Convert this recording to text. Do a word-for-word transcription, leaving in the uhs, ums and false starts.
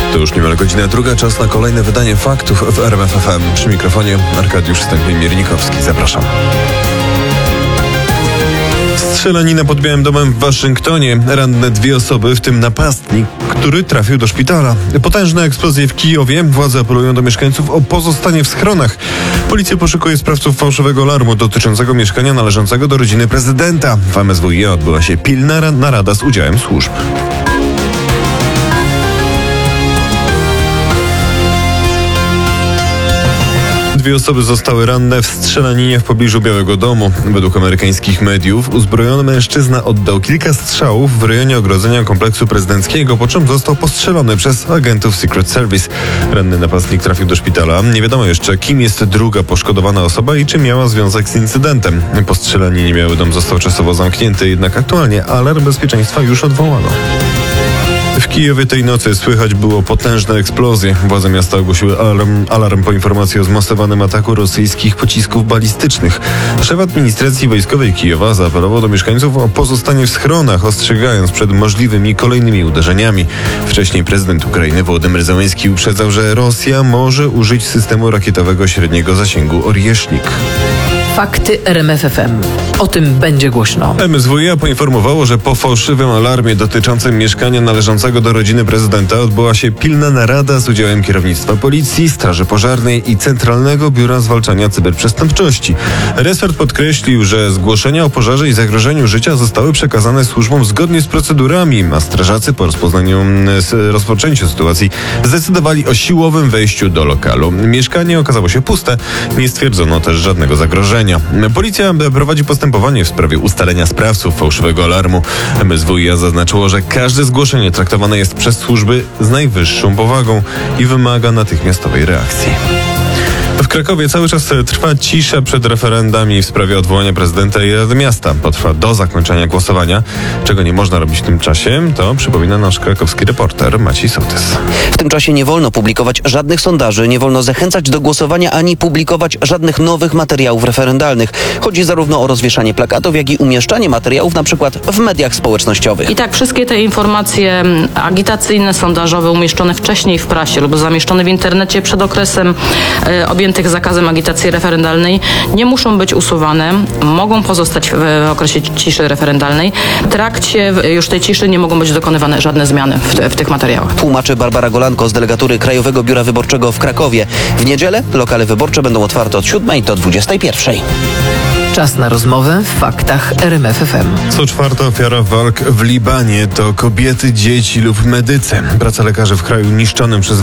To już niemal godzina druga, czas na kolejne wydanie faktów w R M F F M. Przy mikrofonie Arkadiusz Stępień-Miernikowski. Zapraszam. Strzelanina pod Białym Domem w Waszyngtonie. Ranne dwie osoby, w tym napastnik, który trafił do szpitala. Potężne eksplozje w Kijowie. Władze apelują do mieszkańców o pozostanie w schronach. Policja poszukuje sprawców fałszywego alarmu dotyczącego mieszkania należącego do rodziny prezydenta. W M S W iA odbyła się pilna narada z udziałem służb. Dwie osoby zostały ranne w strzelaninie w pobliżu Białego Domu. Według amerykańskich mediów uzbrojony mężczyzna oddał kilka strzałów w rejonie ogrodzenia kompleksu prezydenckiego, po czym został postrzelony przez agentów Secret Service. Ranny napastnik trafił do szpitala. Nie wiadomo jeszcze, kim jest druga poszkodowana osoba i czy miała związek z incydentem. Po strzelaninie Biały Dom został czasowo zamknięty, jednak aktualnie alarm bezpieczeństwa już odwołano. W Kijowie tej nocy słychać było potężne eksplozje. Władze miasta ogłosiły alarm, alarm po informacji o zmasowanym ataku rosyjskich pocisków balistycznych. Szef administracji wojskowej Kijowa zaapelował do mieszkańców o pozostanie w schronach, ostrzegając przed możliwymi kolejnymi uderzeniami. Wcześniej prezydent Ukrainy Wołodymyr Zełenski uprzedzał, że Rosja może użyć systemu rakietowego średniego zasięgu Orjesznik. Fakty R M F F M. O tym będzie głośno. M S W iA poinformowało, że po fałszywym alarmie dotyczącym mieszkania należącego do rodziny prezydenta odbyła się pilna narada z udziałem kierownictwa policji, Straży Pożarnej i Centralnego Biura Zwalczania Cyberprzestępczości. Resort podkreślił, że zgłoszenia o pożarze i zagrożeniu życia zostały przekazane służbom zgodnie z procedurami, a strażacy po rozpoznaniu, rozpoczęciu sytuacji zdecydowali o siłowym wejściu do lokalu. Mieszkanie okazało się puste, nie stwierdzono też żadnego zagrożenia. Policja prowadzi postępowanie w sprawie ustalenia sprawców fałszywego alarmu. M S W iA zaznaczyło, że każde zgłoszenie traktowane jest przez służby z najwyższą powagą i wymaga natychmiastowej reakcji. W Krakowie cały czas trwa cisza przed referendami w sprawie odwołania prezydenta i Rady Miasta. Potrwa do zakończenia głosowania. Czego nie można robić w tym czasie, to przypomina nasz krakowski reporter Maciej Sołtys. W tym czasie nie wolno publikować żadnych sondaży, nie wolno zachęcać do głosowania ani publikować żadnych nowych materiałów referendalnych. Chodzi zarówno o rozwieszanie plakatów, jak i umieszczanie materiałów na przykład w mediach społecznościowych. I tak wszystkie te informacje agitacyjne, sondażowe umieszczone wcześniej w prasie lub zamieszczone w internecie przed okresem e, objętych zakazem agitacji referendalnej nie muszą być usuwane, mogą pozostać w okresie ciszy referendalnej. W trakcie już tej ciszy nie mogą być dokonywane żadne zmiany w, te, w tych materiałach. Tłumaczy Barbara Golanko z delegatury Krajowego Biura Wyborczego w Krakowie. W niedzielę lokale wyborcze będą otwarte od siódmej do dwudziestej pierwszej. Czas na rozmowę w faktach R M F F M. Co czwarta ofiara walk w Libanie to kobiety, dzieci lub medycy. Praca lekarzy w kraju niszczonym przez